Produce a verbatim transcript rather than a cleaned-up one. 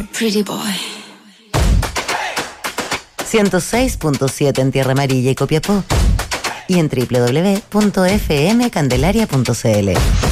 pretty boy. ciento seis punto siete en Tierra Amarilla y Copiapó. Y en doble u doble u doble u punto f m candelaria punto c l.